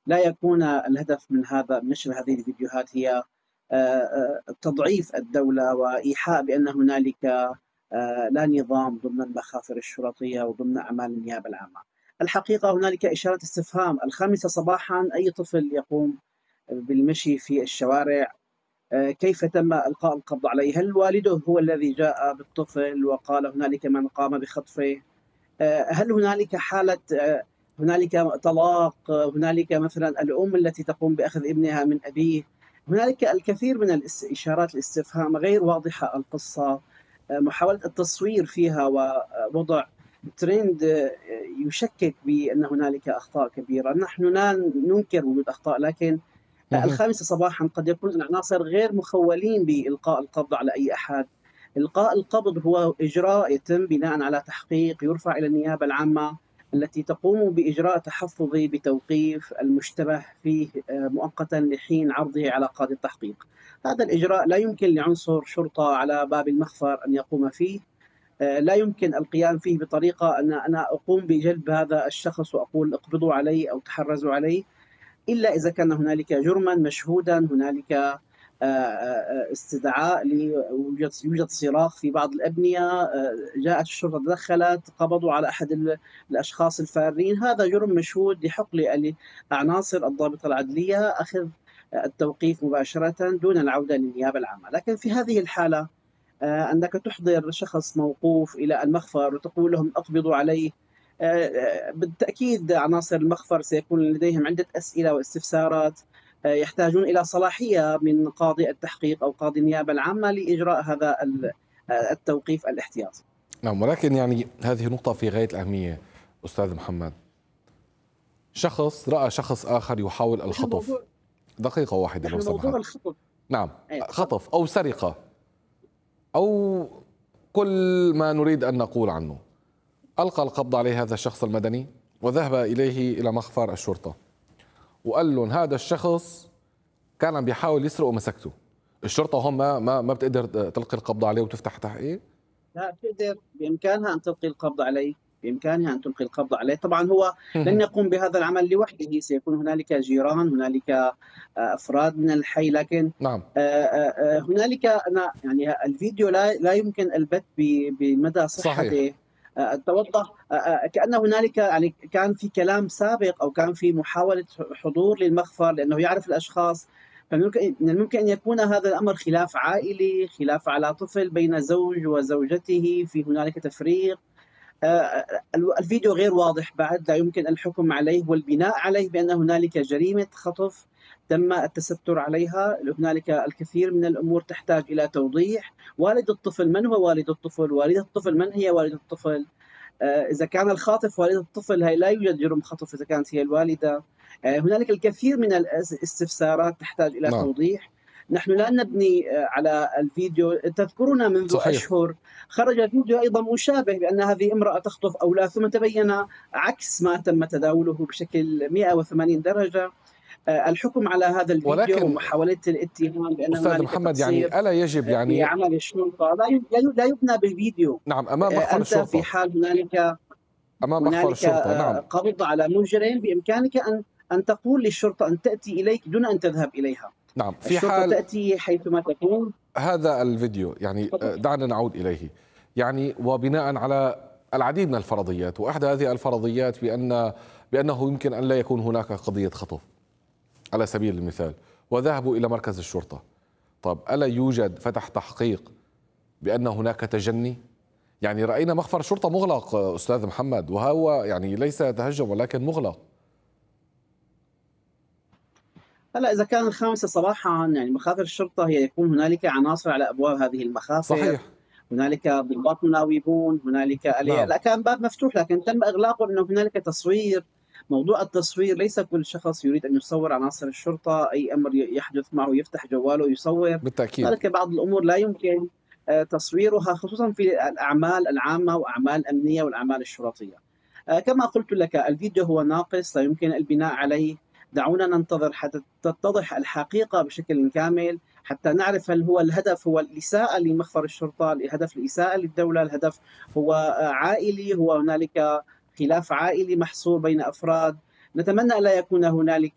لا يكون الهدف من نشر هذه الفيديوهات هي تضعيف الدولة وإيحاء بأن هنالك لا نظام ضمن المخافر الشرطية وضمن أعمال النيابة العامة. الحقيقة هنالك إشارة استفهام. 5 صباحا أي طفل يقوم بالمشي في الشوارع كيف تم إلقاء القبض عليه؟ هل والده هو الذي جاء بالطفل وقال هنالك من قام بخطفه؟ هل هنالك حالة هنالك طلاق؟ هنالك مثلا الأم التي تقوم بأخذ ابنها من أبيه؟ هنالك الكثير من الإشارات الاستفهام غير واضحة القصة. محاولة التصوير فيها ووضع ترند يشكك بأن هنالك أخطاء كبيرة. نحن لا ننكر وجود أخطاء، لكن 5 صباحا قد يكون العناصر غير مخولين بإلقاء القبض على أي أحد. إلقاء القبض هو إجراء يتم بناء على تحقيق يرفع إلى النيابة العامة التي تقوم بإجراء تحفظي بتوقيف المشتبه فيه مؤقتا لحين عرضه على قاضي التحقيق. هذا الإجراء لا يمكن لعنصر شرطة على باب المخفر أن يقوم فيه. لا يمكن القيام فيه بطريقة أن أنا أقوم بجلب هذا الشخص وأقول اقبضوا عليه أو تحرزوا عليه، إلا إذا كان هنالك جرما مشهودا، هنالك استدعاء يوجد صراخ في بعض الأبنية، جاءت الشرطة تدخلت قبضوا على أحد الأشخاص الفارين. هذا جرم مشهود يحق لعناصر الضابطة العدلية أخذ التوقيف مباشرة دون العودة للنيابة العامة. لكن في هذه الحالة أنك تحضر شخص موقوف إلى المخفر وتقول لهم أقبضوا عليه، بالتأكيد عناصر المخفر سيكون لديهم عدة أسئلة واستفسارات، يحتاجون إلى صلاحية من قاضي التحقيق أو قاضي النيابة العامة لإجراء هذا التوقيف الاحتياطي. نعم، ولكن يعني هذه نقطة في غاية الأهمية أستاذ محمد. شخص رأى شخص آخر يحاول الخطف. دقيقة واحدة لو سمحت. الخطف. نعم، خطف أو سرقة أو كل ما نريد أن نقول عنه. ألقى القبض عليه هذا الشخص المدني وذهب إليه إلى مخفر الشرطة وقال لهم هذا الشخص كان عم بيحاول يسرق ومسكته. الشرطة هم ما بتقدر تلقي القبض عليه وتفتح تحقيق؟ لا تقدر، بإمكانها أن تلقي القبض عليه، بإمكانها أن تلقي القبض عليه. طبعا هو لن يقوم بهذا العمل لوحده، سيكون هنالك جيران، هنالك أفراد من الحي، لكن نعم. هنالك أنا يعني الفيديو لا يمكن البت بمدى صحته. صحيح. توضح كأن هنالك يعني كان في كلام سابق أو كان في محاولة حضور للمخفر لأنه يعرف الأشخاص. من الممكن أن يكون هذا الأمر خلاف عائلي، خلاف على طفل بين زوج وزوجته، في هنالك تفريق. الفيديو غير واضح بعد، لا يمكن الحكم عليه والبناء عليه بأن هنالك جريمة خطف تم التستر عليها. هنالك الكثير من الأمور تحتاج إلى توضيح. والد الطفل، من هو والد الطفل؟ والدة الطفل، من هي والدة الطفل؟ إذا كان الخاطف والدة الطفل، هي لا يوجد جرم خطف إذا كانت هي الوالدة. هنالك الكثير من الاستفسارات تحتاج إلى توضيح. نحن لا نبني على الفيديو. تذكرون منذ صحيح. أشهر خرج فيديو أيضا مشابه بأن هذه امرأة تخطف أولاد، ثم تبين عكس ما تم تداوله بشكل 180 درجة. الحكم على هذا الفيديو ومحاولة الاتهام بأن أستاذ محمد يعني ألا يجب يعني عمل الشرطة لا يبنى بالفيديو. نعم، أمام مخفر الشرطة. أنت في حال هنالك مخفر الشرطة نعم قبض على مجرم، بإمكانك أن تقول للشرطة أن تأتي إليك دون أن تذهب إليها. نعم، في الشرطة حال تأتي حيثما تكون. هذا الفيديو يعني دعنا نعود إليه يعني، وبناء على العديد من الفرضيات، وإحدى هذه الفرضيات بأنه يمكن أن لا يكون هناك قضية خطف على سبيل المثال، وذهبوا إلى مركز الشرطة. طب ألا يوجد فتح تحقيق بأن هناك تجني؟ يعني رأينا مخفر شرطة مغلق أستاذ محمد، وهو يعني ليس تهجم ولكن مغلق. هلا إذا كان 5 صباحا يعني مخافر الشرطة هي يكون هنالك عناصر على أبواب هذه المخافر. صحيح. هنالك ضباط مناوبون، هنالك لا كان باب مفتوح لكن تم إغلاقه لأنه هنالك تصوير. موضوع التصوير، ليس كل شخص يريد أن يصور عناصر الشرطة، أي أمر يحدث معه يفتح جواله ويصور. بالتأكيد. هنالك بعض الأمور لا يمكن تصويرها، خصوصا في الأعمال العامة وأعمال الأمنية والأعمال الشرطية. كما قلت لك الفيديو هو ناقص، لا يمكن البناء عليه. دعونا ننتظر حتى تتضح الحقيقة بشكل كامل، حتى نعرف هل هو الهدف هو الإساءة لمخفر الشرطة، الهدف الإساءة للدولة، الهدف هو عائلي، هو هنالك خلاف عائلي محصور بين أفراد. نتمنى لا يكون هنالك